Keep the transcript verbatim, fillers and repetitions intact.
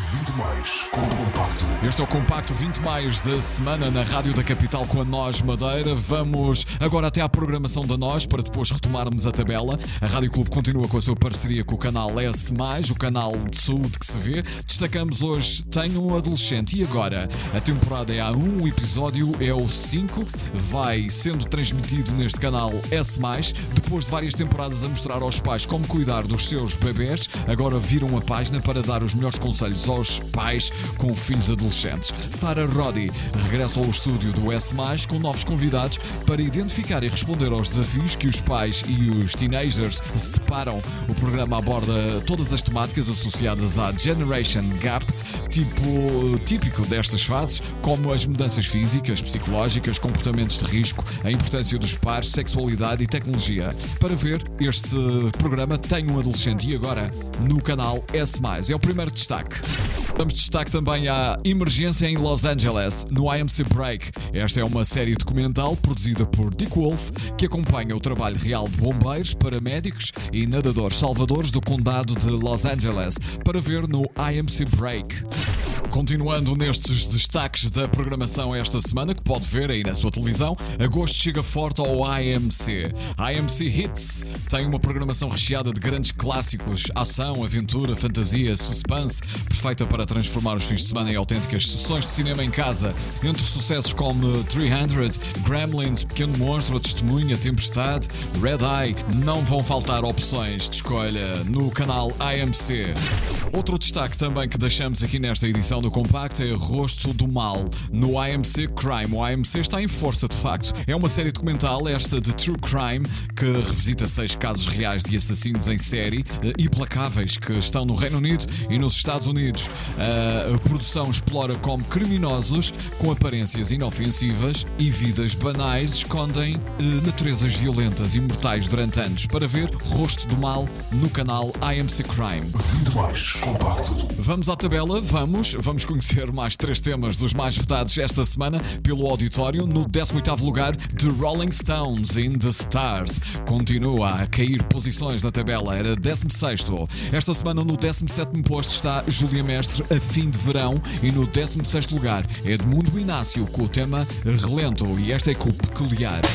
vinte mais com o Compacto. Este é o Compacto vinte mais da semana na Rádio da Capital com a Nós Madeira. Vamos agora até à programação da Nós para depois retomarmos a tabela. A Rádio Clube continua com a sua parceria com o canal S mais, o canal de saúde que se vê. Destacamos hoje Tenho um Adolescente. E agora? A temporada é a um, o episódio é o cinco. Vai sendo transmitido neste canal S mais. Depois de várias temporadas a mostrar aos pais como cuidar dos seus bebés, agora viram a página para dar os melhores conselhos aos pais com filhos adolescentes. Sara Roddy regressa ao estúdio do S mais com novos convidados para identificar e responder aos desafios que os pais e os teenagers se deparam. O programa aborda todas as temáticas associadas à Generation Gap, tipo típico destas fases, como as mudanças físicas, psicológicas, comportamentos de risco, a importância dos pares, sexualidade e tecnologia. Para ver este programa Tenho um Adolescente e agora no canal S mais. É o primeiro destaque. Damos destaque também à emergência em Los Angeles, no I M C Break. Esta é uma série documental produzida por Dick Wolf que acompanha o trabalho real de bombeiros, paramédicos e nadadores salvadores do condado de Los Angeles, para ver no I M C Break. Continuando nestes destaques da programação esta semana, que pode ver aí na sua televisão, agosto chega forte ao I M C. I M C Hits tem uma programação recheada de grandes clássicos, ação, aventura, fantasia, suspense, perfeita para transformar os fins de semana em autênticas sessões de cinema em casa. Entre sucessos como trezentos, Gremlins, Pequeno Monstro, Testemunha, Tempestade, Red Eye, não vão faltar opções de escolha no canal I M C. Outro destaque também que deixamos aqui nesta edição do Compacto é Rosto do Mal, no I M C Crime. O I M C está em força, de facto. É uma série documental, esta de True Crime, que revisita seis casos reais de assassinos em série implacáveis que estão no Reino Unido e nos Estados Unidos. A produção explora como criminosos com aparências inofensivas e vidas banais escondem naturezas violentas e mortais durante anos. Para ver Rosto do Mal no canal I M C Crime. vinte mais Compacto. Vamos à tabela, vamos, vamos conhecer mais três temas dos mais votados esta semana pelo auditório. No décimo oitavo lugar, The Rolling Stones in the Stars. Continua a cair posições na tabela, era décimo sexto. Esta semana no décimo sétimo posto está Júlia Mestre, A Fim de Verão, e no décimo sexto lugar Edmundo Inácio com o tema Relento, e esta é com o Peculiar.